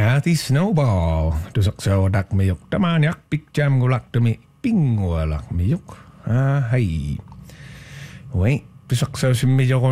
Kathy Snowball. Dus ik zo dat me ook. Tamaniak pikjam gulak me pingwalak me ook. Hey. Wait. Dus ik zo me